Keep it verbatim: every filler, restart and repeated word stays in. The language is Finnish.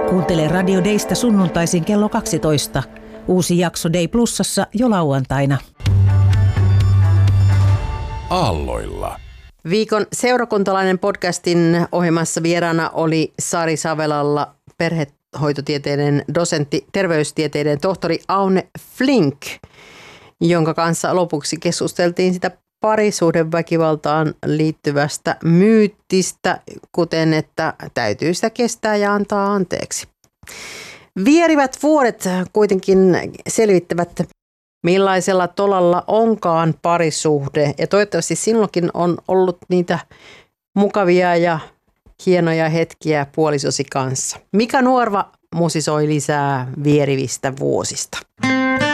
Kuuntele Radio Daysta sunnuntaisin kello kaksitoista. Uusi jakso Day Plusassa jo lauantaina. Aalloilla. Viikon seurakuntalainen podcastin ohjelmassa vieraana oli Sari Savelalla perhehoitotieteiden dosentti, terveystieteiden tohtori Aune Flink, jonka kanssa lopuksi keskusteltiin sitä parisuhdeväkivaltaan liittyvästä myyttistä, kuten että täytyy sitä kestää ja antaa anteeksi. Vierivät vuodet kuitenkin selvittävät, millaisella tolalla onkaan parisuhde. Ja toivottavasti sinullakin on ollut niitä mukavia ja hienoja hetkiä puolisosi kanssa. Mika Nuorva musisoi lisää vierivistä vuosista.